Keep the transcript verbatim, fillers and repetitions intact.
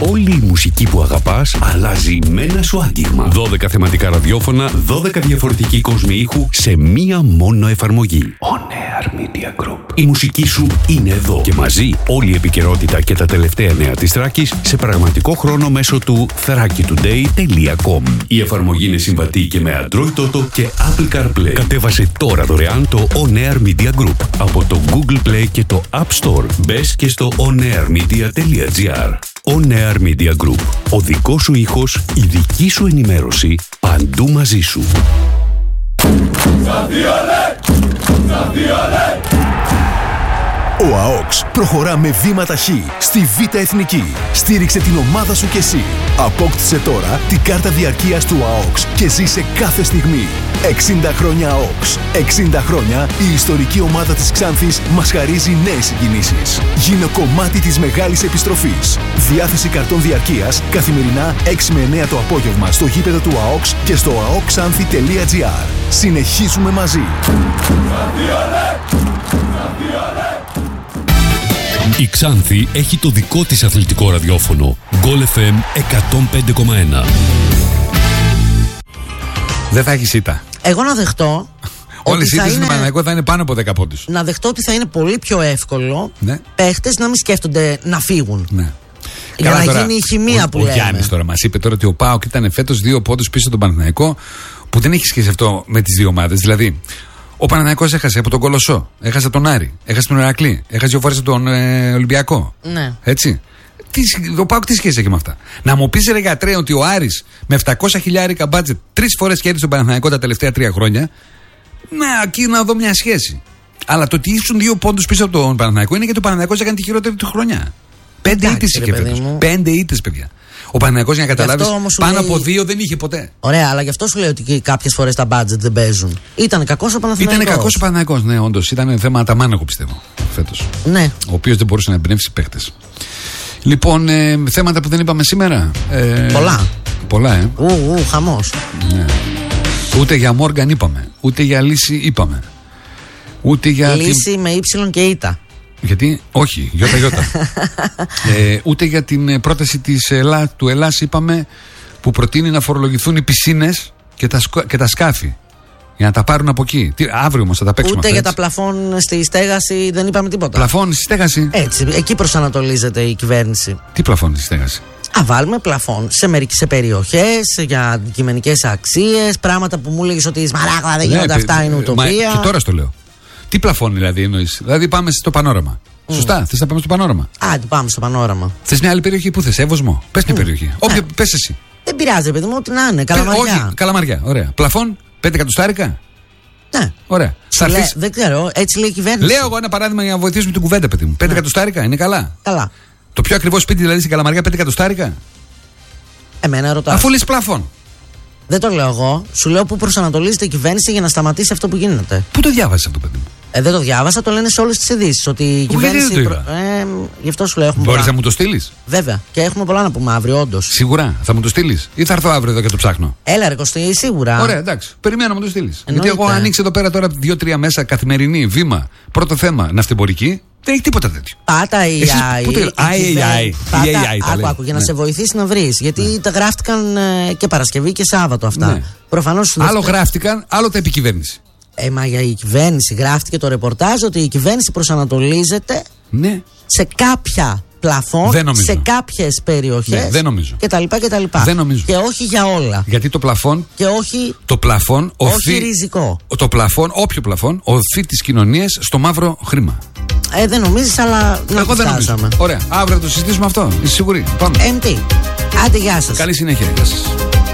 Όλη η μουσική που αγαπάς αλλάζει με ένα σου άγγιγμα. δώδεκα θεματικά ραδιόφωνα, δώδεκα διαφορετικοί κόσμοι ήχου σε μία μόνο εφαρμογή. On Air Media Group. Η μουσική σου είναι εδώ και μαζί όλη η επικαιρότητα και τα τελευταία νέα της Θράκης σε πραγματικό χρόνο μέσω του θράκη τουντέι τελεία κομ. Η εφαρμογή είναι συμβατή και με Android Auto και Apple CarPlay. Κατέβασε τώρα δωρεάν το On Air Media Group από το Google Play και το App Store. Μπες και στο onairmedia τελεία gr. On Air Media Group. Ο δικός σου ήχος, η δική σου ενημέρωση, παντού μαζί σου. Ο ΑΟΚΣ προχωρά με βήματα χ στη Β' Εθνική. Στήριξε την ομάδα σου κι εσύ. Απόκτησε τώρα την κάρτα διαρκείας του ΑΟΚΣ και ζήσε κάθε στιγμή. εξήντα χρόνια ΑΟΚΣ. εξήντα χρόνια η ιστορική ομάδα της Ξάνθης μας χαρίζει νέες συγκινήσεις. Γίνε κομμάτι της μεγάλης επιστροφής. Διάθεση καρτών διαρκείας καθημερινά έξι με εννέα το απόγευμα στο γήπεδο του ΑΟΚΣ και στο αοκξάνθη τελεία gr. Συνεχίζουμε μαζί. Η Ξάνθη έχει το δικό της αθλητικό ραδιόφωνο. Γκολ εφ εμ εκατόν πέντε κόμμα ένα. Δεν θα έχει ήττα. Εγώ να δεχτώ. Όλες οι ήττες είναι... στον Παναθηναϊκό θα είναι πάνω από δέκα πόντους. Να δεχτώ ότι θα είναι πολύ πιο εύκολο, ναι, παίχτες να μην σκέφτονται να φύγουν. Ναι. Για Καλά, να τώρα, γίνει η χημεία ο, που ο λέμε. Ο Γιάννης τώρα μας είπε τώρα ότι ο ΠΑΟΚ ήταν φέτος δύο πόντους πίσω τον Παναθηναϊκό, που δεν έχει σχέση αυτό με τις δύο ομάδες. Δηλαδή, ο Παναθηναϊκός έχασε από τον Κολοσσό, έχασε τον Άρη, έχασε τον Ηρακλή, έχασε δύο φορές τον ε, Ολυμπιακό. Ναι. Έτσι. Τι, ο ΠΑΟΚ τι σχέση έχει με αυτά? Να μου πεις, ρε γιατρέ, ότι ο Άρης με επτακόσια χιλιάρικα μπάτζετ τρεις φορές κέρδισε τον Παναθηναϊκό τα τελευταία τρία χρόνια. Να, εκεί να δω μια σχέση. Αλλά το ότι ήσουν δύο πόντους πίσω από τον Παναθηναϊκό είναι γιατί ο Παναθηναϊκός έκανε τη χειρότερη του χρονιά. Πέντε ήττες είχε φέτος. Πέντε ήττες, παιδιά. Ο Παναθηναϊκός, για να καταλάβεις, πάνω λέει... από δύο δεν είχε ποτέ. Ωραία, αλλά γι' αυτό σου λέω ότι κάποιες φορές τα budget δεν παίζουν. Ήταν κακός ο Παναθηναϊκός. Ήταν κακός ο Παναθηναϊκός, ναι, όντως. Ήταν θέμα Αταμάνακο, πιστεύω, φέτος. Ναι. Ο οποίος δεν μπορούσε να εμπνεύσει παίχτες. Λοιπόν, ε, θέματα που δεν είπαμε σήμερα. Ε, πολλά. Πολλά, ε. Ου, ου, χαμός. Ναι. Ούτε για Μόργαν είπαμε. Ούτε για λύση είπαμε. Ούτε για. Λύση την... με ύψιλον και ήτα. Γιατί, όχι, γιώτα γιώτα. ε, ούτε για την πρόταση της Ελλά, του Ελλάς είπαμε, που προτείνει να φορολογηθούν οι πισίνες και τα, σκο, και τα σκάφη. Για να τα πάρουν από εκεί. Τι, αύριο όμως θα τα παίξουμε. Ούτε αυτά, για τα πλαφόν στη στέγαση δεν είπαμε τίποτα. Πλαφόν στη στέγαση. Έτσι, εκεί προσανατολίζεται η κυβέρνηση. Τι πλαφόν στη στέγαση? Α, βάλουμε πλαφόν σε, μερικές, σε περιοχές, για αντικειμενικές αξίες, πράγματα που μου λέγεις ότι σμαράγδα δεν γίνονται, ναι, αυτά είναι ουτοπία. Μα, και τώρα στο λέω. Τι πλαφόν δηλαδή εννοείς? Δηλαδή πάμε στο Πανόραμα. Mm. Σωστά, θες να πάμε στο Πανόραμα? Α, πάμε στο Πανόραμα. Θες μια άλλη περιοχή? Πού θες? Εύωσμο? Πες μια mm. περιοχή. Όποια, ναι. Πες εσύ. Δεν πειράζει, παιδί μου, ό,τι να είναι. Καλαμαριά. Όχι, Καλαμαριά. Ωραία. Πλαφόν, πέντε εκατοστάρικα. Ναι. Ωραία. Λέ, θες... Δεν ξέρω, έτσι λέει η κυβέρνηση. Λέω εγώ ένα παράδειγμα για να βοηθήσουμε την κουβέντα, παιδί μου. Πέντε εκατοστάρικα, είναι καλά. Καλά. Το πιο ακριβό σπίτι δηλαδή στην Καλαμαριά, πέντε εκατοστάρικα. Εμένα ρωτάω. Αφού λες πλαφόν. Δεν το λέω εγώ. Σου λέω πού προσανατολίζεται η κυβέρνηση για να σταματήσει αυτό που γίνεται. Πού το διάβασες αυτό, παιδί μου? Ε, δεν το διάβασα, το λένε σε όλες τις ειδήσεις. Ότι η Πού κυβέρνηση. Το προ... ε, γι' αυτό σου λέω. Έχουμε Μπορείς πολλά. να μου το στείλεις? Βέβαια. Και έχουμε πολλά να πούμε αύριο, όντως. Σίγουρα. Θα μου το στείλεις ή θα έρθω αύριο εδώ και το ψάχνω? Έλα, ρε Κωστή, σίγουρα. Ωραία, εντάξει. Περιμένω να μου το στείλεις. Γιατί εγώ ανοίξει εδώ πέρα τώρα δύο-τρία μέσα, καθημερινή, βήμα, πρώτο θέμα, ναυτεμπορική. Δεν έχει τίποτα τέτοιο. Πάτα η έι άι. Άκου, άκου, για να σε βοηθήσει να βρεις. Γιατί τα γράφτηκαν και Παρασκευή και Σάββατο αυτά. Προφανώς. Άλλο γράφτηκαν, άλλο τα επικυβέρνηση. Ε, μα για η κυβέρνηση γράφτηκε το ρεπορτάζ ότι η κυβέρνηση προσανατολίζεται ναι. σε κάποια πλαφόν, σε κάποιες περιοχές. Ναι, δεν νομίζω. κτλ. κτλ. Δεν νομίζω. Και όχι για όλα. Γιατί το πλαφόν. Και όχι. Το πλαφόν όχι οθεί, ριζικό. Το πλαφόν, όποιο πλαφόν, οθεί τις κοινωνίες στο μαύρο χρήμα. Ε, δεν νομίζεις, αλλά να Εγώ δεν νομίζω. Ωραία. Αύριο θα το συζητήσουμε αυτό. Είσαι σίγουρη? Πάμε. εμ τι. Άντε, γεια σας. Καλή συνέχεια. Γεια σας.